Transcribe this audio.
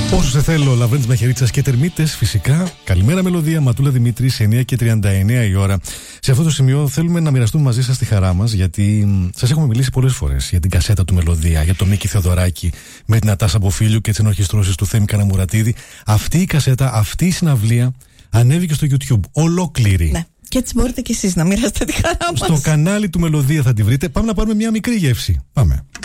Όσο σε θέλω, Λαβρέντης Μαχαιρίτσας και Τερμίτες, φυσικά. Καλημέρα Μελωδία, Ματούλα Δημήτρη, σε 9 και 39 η ώρα. Σε αυτό το σημείο θέλουμε να μοιραστούμε μαζί σας τη χαρά μας, γιατί σας έχουμε μιλήσει πολλές φορές για την κασέτα του Μελωδία, για τον Μίκη Θεοδωράκη με την Ατάσα Μποφίλιου και τις ενορχιστρώσεις του Θέμη Καναμουρατίδη. Αυτή η κασέτα, αυτή η συναυλία ανέβηκε στο YouTube ολόκληρη. Ναι. Και έτσι μπορείτε κι εσείς να μοιράσετε τη χαρά μας. Στο κανάλι του Μελωδία θα τη βρείτε. Πάμε να πάρουμε μια μικρή γεύση. Πάμε.